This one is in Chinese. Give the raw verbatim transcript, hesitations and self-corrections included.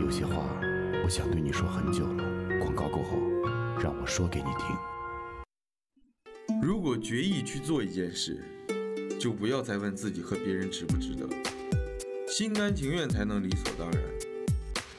有些话我想对你说很久了，广告过后让我说给你听。 如果决意去做一件事，就不要再问自己和别人值不值得，心甘情愿才能理所当然。